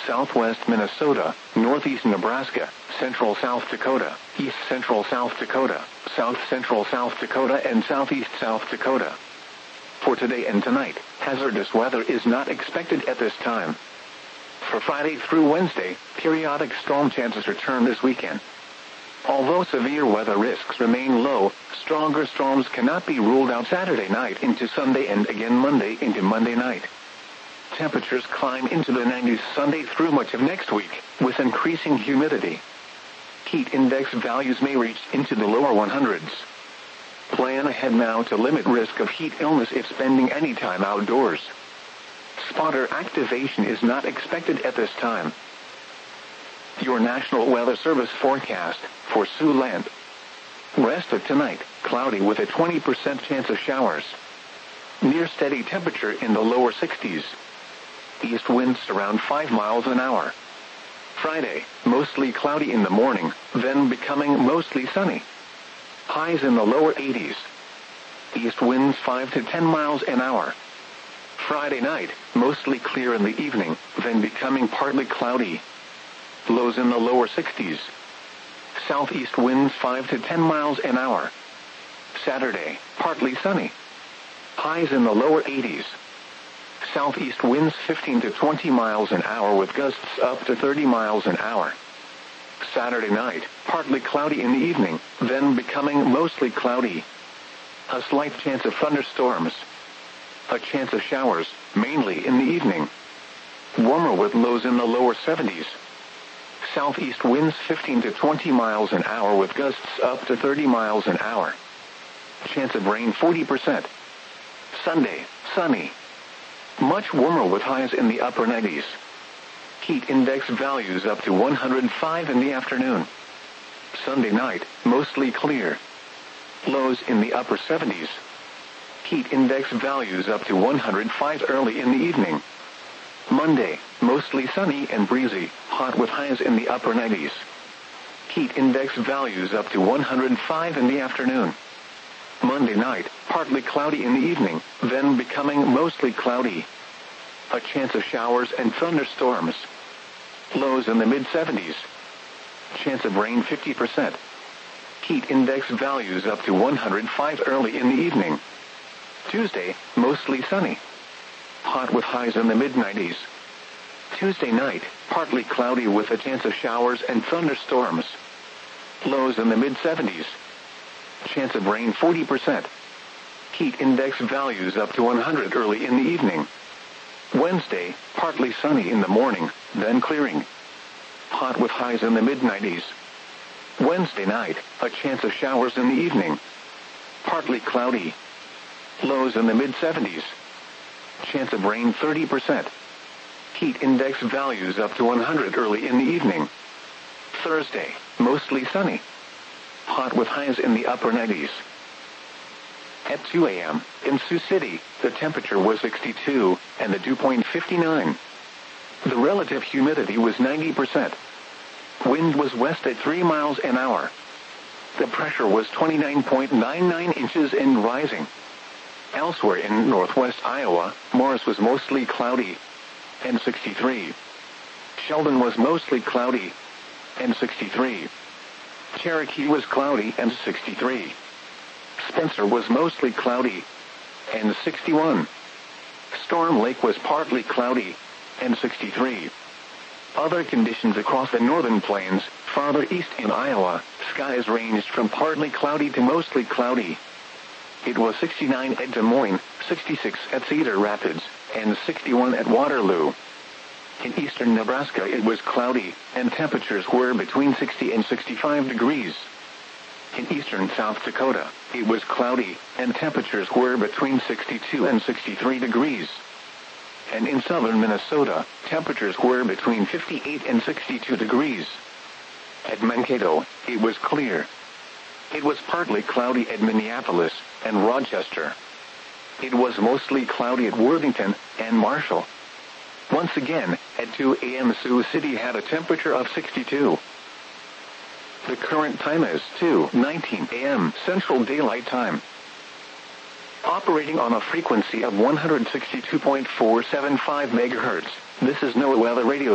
southwest Minnesota, northeast Nebraska, central South Dakota, east central South Dakota, south central South Dakota, and southeast South Dakota. For today and tonight, hazardous weather is not expected at this time. For Friday through Wednesday, periodic storm chances return this weekend. Although severe weather risks remain low, stronger storms cannot be ruled out Saturday night into Sunday and again Monday into Monday night. Temperatures climb into the 90s Sunday through much of next week, with increasing humidity. Heat index values may reach into the lower 100s. Plan ahead now to limit risk of heat illness if spending any time outdoors. Spotter activation is not expected at this time. Your National Weather Service forecast for Siouxland. Rest of tonight, cloudy with a 20% chance of showers. Near steady temperature in the lower 60s. East winds around 5 miles an hour. Friday, mostly cloudy in the morning, then becoming mostly sunny. Highs in the lower 80s. East winds 5 to 10 miles an hour. Friday night, mostly clear in the evening, then becoming partly cloudy. Lows in the lower 60s. Southeast winds 5 to 10 miles an hour. Saturday, partly sunny. Highs in the lower 80s. Southeast winds 15 to 20 miles an hour with gusts up to 30 miles an hour. Saturday night, partly cloudy in the evening, then becoming mostly cloudy. A slight chance of thunderstorms. A chance of showers, mainly in the evening. Warmer with lows in the lower 70s. Southeast winds 15 to 20 miles an hour with gusts up to 30 miles an hour. Chance of rain 40%. Sunday, sunny. Much warmer with highs in the upper 90s. Heat index values up to 105 in the afternoon. Sunday night, mostly clear. Lows in the upper 70s. Heat index values up to 105 early in the evening. Monday, mostly sunny and breezy, hot with highs in the upper 90s. Heat index values up to 105 in the afternoon. Monday night, partly cloudy in the evening, then becoming mostly cloudy. A chance of showers and thunderstorms. Lows in the mid-70s. Chance of rain 50%. Heat index values up to 105 early in the evening. Tuesday, mostly sunny. Hot with highs in the mid-90s. Tuesday night, partly cloudy with a chance of showers and thunderstorms. Lows in the mid-70s. Chance of rain 40%. Heat index values up to 100 early in the evening. Wednesday, partly sunny in the morning, then clearing. Hot with highs in the mid-90s. Wednesday night, a chance of showers in the evening. Partly cloudy. Lows in the mid-70s. Chance of rain 30%. Heat index values up to 100 early in the evening. Thursday, mostly sunny. Hot with highs in the upper 90s. At 2 a.m., in Sioux City, the temperature was 62, and the dew point 59. The relative humidity was 90%. Wind was west at 3 miles an hour. The pressure was 29.99 inches and rising. Elsewhere in northwest Iowa, Morris was mostly cloudy, and 63. Sheldon was mostly cloudy, and 63. Cherokee was cloudy, and 63. Spencer was mostly cloudy, and 61. Storm Lake was partly cloudy, and 63. Other conditions across the northern plains, farther east in Iowa, skies ranged from partly cloudy to mostly cloudy. It was 69 at Des Moines, 66 at Cedar Rapids, and 61 at Waterloo. In eastern Nebraska it was cloudy, and temperatures were between 60 and 65 degrees. In eastern South Dakota, it was cloudy, and temperatures were between 62 and 63 degrees. And in southern Minnesota, temperatures were between 58 and 62 degrees. At Mankato, it was clear. It was partly cloudy at Minneapolis and Rochester. It was mostly cloudy at Worthington and Marshall. Once again, at 2 a.m. Sioux City had a temperature of 62. The current time is 2:19 a.m. Central Daylight Time. Operating on a frequency of 162.475 MHz, this is NOAA Weather Radio.